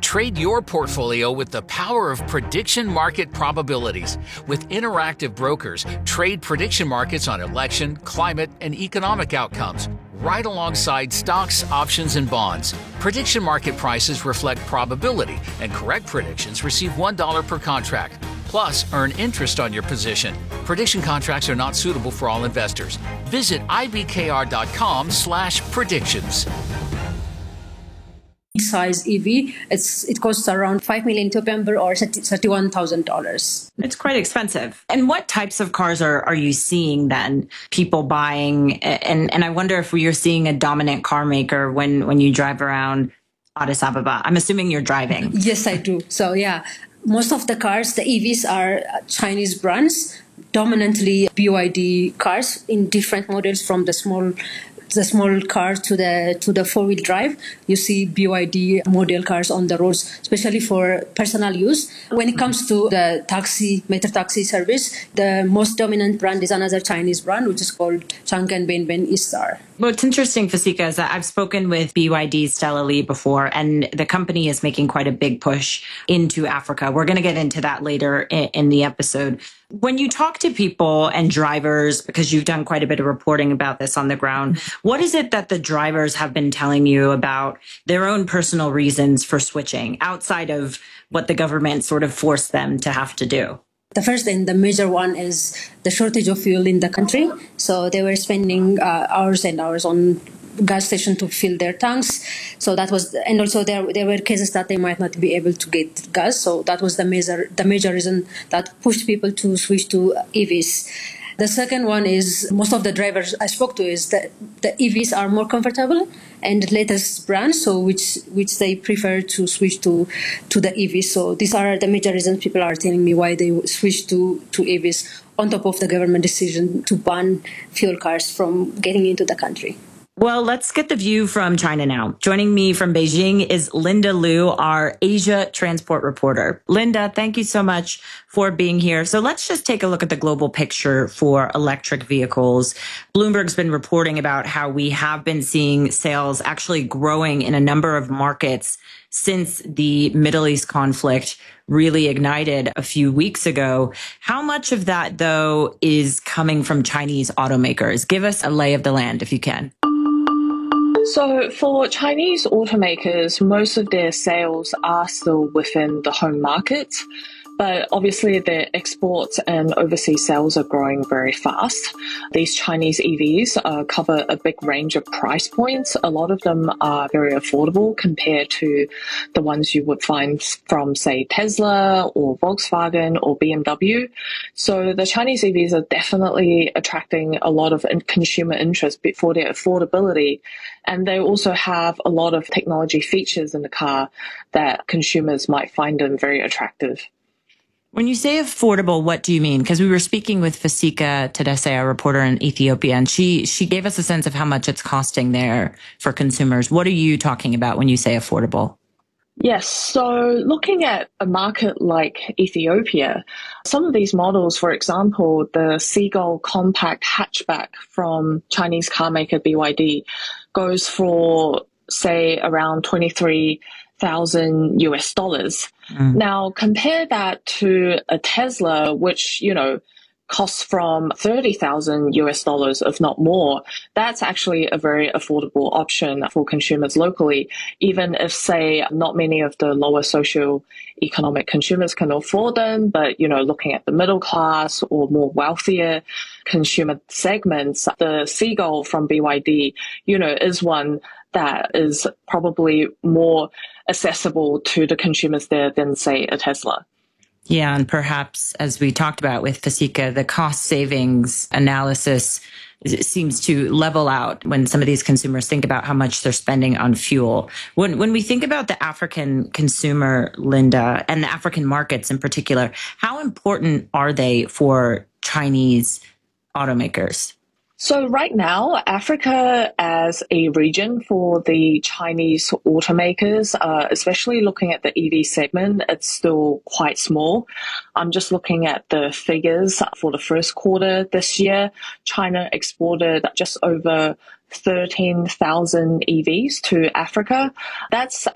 Trade your portfolio with the power of prediction market probabilities. With interactive brokers, trade prediction markets on election, climate, and economic outcomes, right alongside stocks, options, and bonds. Prediction market prices reflect probability, and correct predictions receive $1 per contract. Plus, earn interest on your position. Prediction contracts are not suitable for all investors. Visit ibkr.com/predictions. Size EV, it costs around 5 million Ethiopian birr or $31,000. It's quite expensive. And what types of cars are you seeing then people buying? And I wonder if you're seeing a dominant car maker when you drive around Addis Ababa. I'm assuming you're driving. Yes, I do. So yeah, most of the cars, the EVs are Chinese brands, dominantly BYD cars in different models, from the small cars to the four-wheel drive. You see BYD model cars on the roads, especially for personal use. When it comes to the Meter taxi service, the most dominant brand is another Chinese brand, which is called Chang'an Benben Istar. What's interesting, Fasika, is that I've spoken with BYD Stella Lee before, and the company is making quite a big push into Africa. We're going to get into that later in the episode. When you talk to people and drivers, because you've done quite a bit of reporting about this on the ground, what is it that the drivers have been telling you about their own personal reasons for switching outside of what the government sort of forced them to have to do? The first and the major one is the shortage of fuel in the country. So they were spending hours and hours on gas station to fill their tanks. So that was, and also there were cases that they might not be able to get gas. So that was the major reason that pushed people to switch to EVs. The second one is most of the drivers I spoke to is that the EVs are more comfortable and latest brands, so which they prefer to switch to the EVs. So these are the major reasons people are telling me why they switch to EVs, on top of the government decision to ban fuel cars from getting into the country. Well, let's get the view from China now. Joining me from Beijing is Linda Liu, our Asia transport reporter. Linda, thank you so much for being here. So let's just take a look at the global picture for electric vehicles. Bloomberg's been reporting about how we have been seeing sales actually growing in a number of markets since the Middle East conflict really ignited a few weeks ago. How much of that, though, is coming from Chinese automakers? Give us a lay of the land, if you can. So for Chinese automakers, most of their sales are still within the home market, but obviously their exports and overseas sales are growing very fast. These Chinese EVs cover a big range of price points. A lot of them are very affordable compared to the ones you would find from, say, Tesla or Volkswagen or BMW. So the Chinese EVs are definitely attracting a lot of consumer interest for their affordability. And they also have a lot of technology features in the car that consumers might find them very attractive. When you say affordable, what do you mean? Because we were speaking with Fasika Tadesse, a reporter in Ethiopia, and she gave us a sense of how much it's costing there for consumers. What are you talking about when you say affordable? Yes, so looking at a market like Ethiopia, some of these models, for example, the Seagull compact hatchback from Chinese car maker BYD goes for, say, around $23,000 US. Now, compare that to a Tesla, which, costs from $30,000 US, if not more. That's actually a very affordable option for consumers locally, even if, say, not many of the lower socio-economic consumers can afford them. But, looking at the middle class or more wealthier consumer segments, the Seagull from BYD, is one that is probably more accessible to the consumers there than, say, a Tesla. Yeah, and perhaps, as we talked about with Fasika, the cost savings analysis seems to level out when some of these consumers think about how much they're spending on fuel. When we think about the African consumer, Linda, and the African markets in particular, how important are they for Chinese automakers? So right now, Africa as a region for the Chinese automakers, especially looking at the EV segment, it's still quite small. I'm just looking at the figures for the first quarter this year. China exported just over 13,000 EVs to Africa. That's